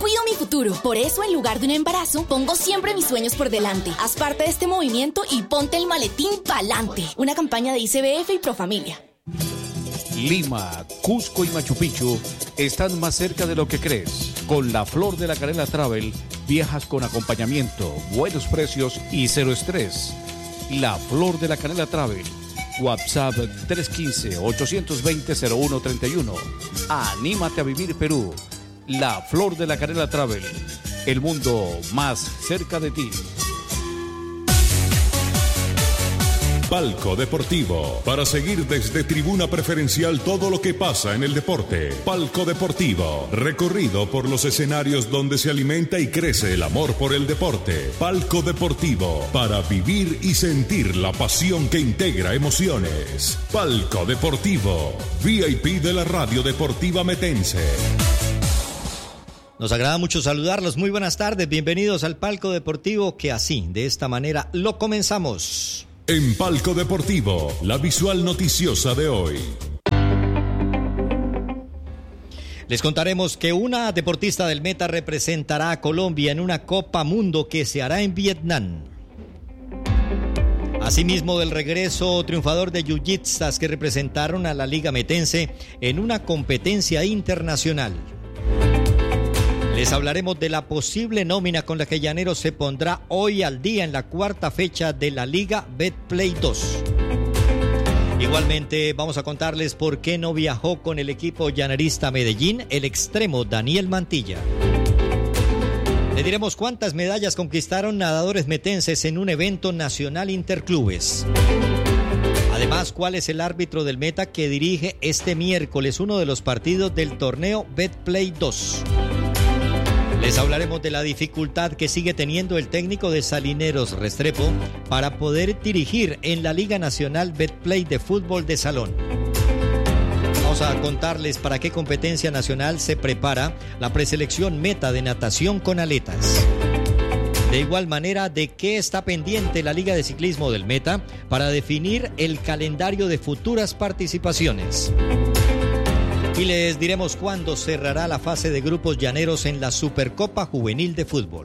cuido mi futuro. Por eso, en lugar de un embarazo, pongo siempre mis sueños por delante. Haz parte de este movimiento y ponte el maletín pa'lante. Una campaña de ICBF y Profamilia. Lima, Cusco y Machu Picchu están más cerca de lo que crees. Con la Flor de la Canela Travel, viajas con acompañamiento, buenos precios y cero estrés. La Flor de la Canela Travel. WhatsApp 315-820-0131. Anímate a vivir Perú. La Flor de la Canela Travel. El mundo más cerca de ti. Palco Deportivo, para seguir desde tribuna preferencial todo lo que pasa en el deporte. Palco Deportivo, recorrido por los escenarios donde se alimenta y crece el amor por el deporte. Palco Deportivo, para vivir y sentir la pasión que integra emociones. Palco Deportivo, VIP de la Radio Deportiva Metense. Nos agrada mucho saludarlos, muy buenas tardes, bienvenidos al Palco Deportivo, que así, de esta manera, lo comenzamos. En Palco Deportivo, la visual noticiosa de hoy. Les contaremos que una deportista del Meta representará a Colombia en una Copa Mundo que se hará en Vietnam. Asimismo, del regreso triunfador de jiu-jitstas que representaron a la Liga Metense en una competencia internacional. Les hablaremos de la posible nómina con la que Llaneros se pondrá hoy al día en la cuarta fecha de la Liga Betplay 2. Igualmente vamos a contarles por qué no viajó con el equipo llanerista Medellín el extremo Daniel Mantilla. Le diremos cuántas medallas conquistaron nadadores metenses en un evento nacional interclubes. Además, cuál es el árbitro del Meta que dirige este miércoles uno de los partidos del torneo Betplay 2. Les hablaremos de la dificultad que sigue teniendo el técnico de Salineros Restrepo para poder dirigir en la Liga Nacional Betplay de Fútbol de Salón. Vamos a contarles para qué competencia nacional se prepara la preselección Meta de natación con aletas. De igual manera, de qué está pendiente la Liga de Ciclismo del Meta para definir el calendario de futuras participaciones. Y les diremos cuándo cerrará la fase de grupos llaneros en la Supercopa Juvenil de Fútbol.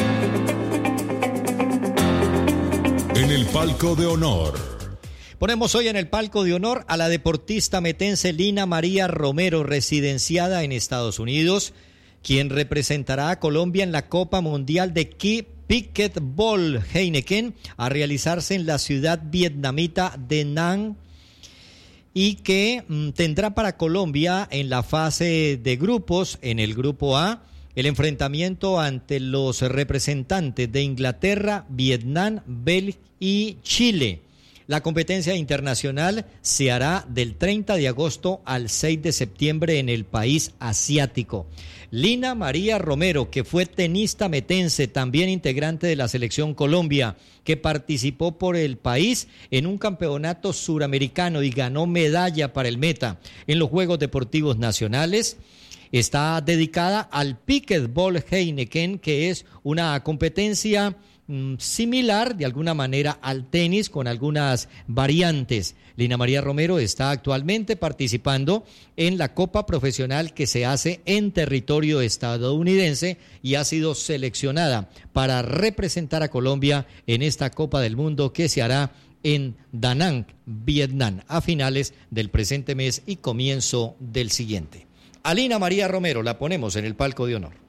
En el Palco de Honor. Ponemos hoy en el Palco de Honor a la deportista metense Lina María Romero, residenciada en Estados Unidos, quien representará a Colombia en la Copa Mundial de Pickleball Heineken a realizarse en la ciudad vietnamita de Nang, y que tendrá para Colombia en la fase de grupos, en el grupo A, el enfrentamiento ante los representantes de Inglaterra, Vietnam, Bélgica y Chile. La competencia internacional se hará del 30 de agosto al 6 de septiembre en el país asiático. Lina María Romero, que fue tenista metense, también integrante de la Selección Colombia, que participó por el país en un campeonato suramericano y ganó medalla para el Meta en los Juegos Deportivos Nacionales, está dedicada al Pickleball Heineken, que es una competencia similar de alguna manera al tenis con algunas variantes. Lina María Romero está actualmente participando en la Copa Profesional que se hace en territorio estadounidense y ha sido seleccionada para representar a Colombia en esta Copa del Mundo que se hará en Da Nang, Vietnam, a finales del presente mes y comienzo del siguiente. A Lina María Romero la ponemos en el Palco de Honor.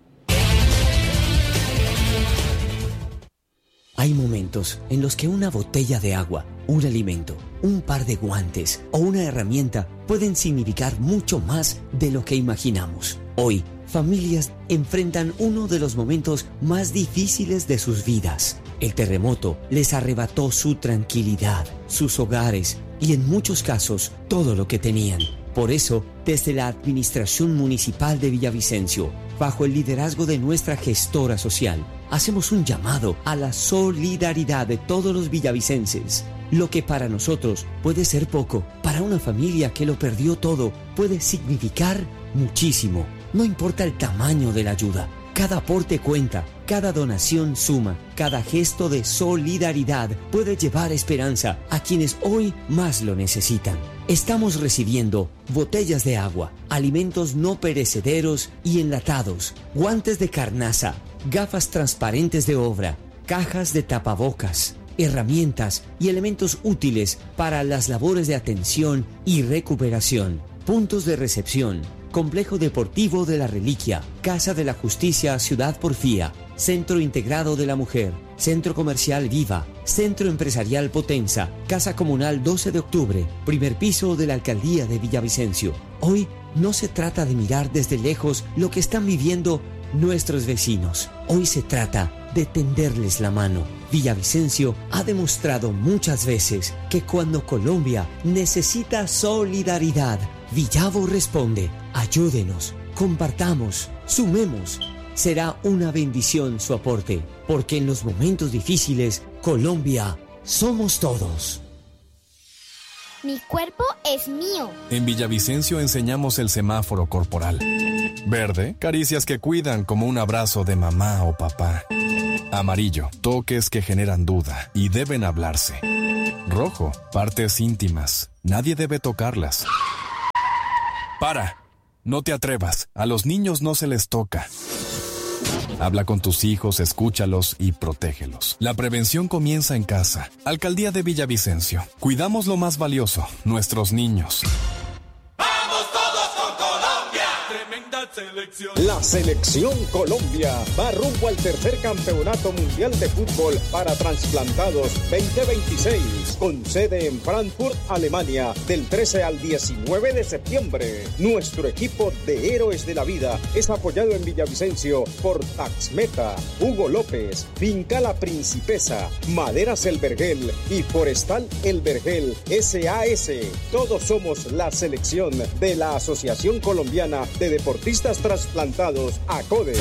Hay momentos en los que una botella de agua, un alimento, un par de guantes o una herramienta pueden significar mucho más de lo que imaginamos. Hoy, familias enfrentan uno de los momentos más difíciles de sus vidas. El terremoto les arrebató su tranquilidad, sus hogares y en muchos casos todo lo que tenían. Por eso, desde la Administración Municipal de Villavicencio, bajo el liderazgo de nuestra gestora social, hacemos un llamado a la solidaridad de todos los villavicenses. Lo que para nosotros puede ser poco, para una familia que lo perdió todo, puede significar muchísimo. No importa el tamaño de la ayuda, Cada aporte cuenta, cada donación suma, cada gesto de solidaridad puede llevar esperanza a quienes hoy más lo necesitan. Estamos recibiendo botellas de agua, alimentos no perecederos y enlatados, guantes de carnaza, gafas transparentes de obra, cajas de tapabocas, herramientas y elementos útiles para las labores de atención y recuperación, puntos de recepción, Complejo Deportivo de la Reliquia, Casa de la Justicia Ciudad Porfía, Centro Integrado de la Mujer, Centro Comercial Viva, Centro Empresarial Potenza, Casa Comunal 12 de Octubre, primer piso de la Alcaldía de Villavicencio. Hoy no se trata de mirar desde lejos lo que están viviendo nuestros vecinos. Hoy se trata de tenderles la mano. Villavicencio ha demostrado muchas veces que cuando Colombia necesita solidaridad, Villavo responde. Ayúdenos, compartamos, sumemos. Será una bendición su aporte, porque en los momentos difíciles, Colombia somos todos. Mi cuerpo es mío. En Villavicencio enseñamos el semáforo corporal. Verde, caricias que cuidan como un abrazo de mamá o papá. Amarillo, toques que generan duda y deben hablarse. Rojo, partes íntimas, nadie debe tocarlas. ¡Para! No te atrevas, a los niños no se les toca. Habla con tus hijos, escúchalos y protégelos. La prevención comienza en casa. Alcaldía de Villavicencio. Cuidamos lo más valioso, nuestros niños. ¡Vamos todos con Colombia! ¡Tremenda selección! La selección Colombia va rumbo al tercer campeonato mundial de fútbol para trasplantados 2026, con sede en Frankfurt, Alemania, del 13 al 19 de septiembre. Nuestro equipo de héroes de la vida es apoyado en Villavicencio por Taxmeta, Hugo López, Finca La Principesa, Maderas El Vergel y Forestal El Vergel SAS. Todos somos la selección de la Asociación Colombiana de Deportistas Trasplantados, ACODE.